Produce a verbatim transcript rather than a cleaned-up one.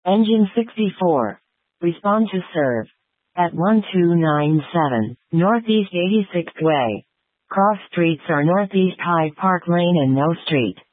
Engine sixty-four. Respond to serve. At one two nine seven, Northeast eighty-sixth Way. Cross streets are Northeast Hyde Park Lane and No Street.